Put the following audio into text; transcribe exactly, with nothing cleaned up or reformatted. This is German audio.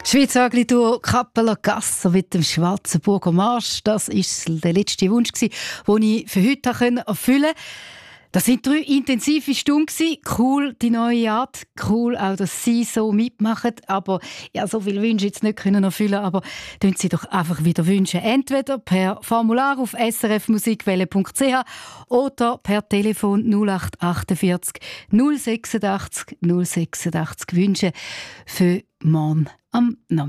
Schweizer Aglitur Kappeler Gasser mit dem Schwarzen Burger Marsch. Das war der letzte Wunsch, den ich für heute erfüllen konnte. Das waren drei intensive Stunden. Cool, die neue Art. Cool auch, dass Sie so mitmachen. Aber ja, so viele Wünsche jetzt nicht können erfüllen. Aber tun Sie doch einfach wieder wünschen. Entweder per Formular auf s r f musikwelle punkt c h oder per Telefon null acht achtundvierzig null sechsundachtzig null sechsundachtzig wünschen für morgen am Nachmittag.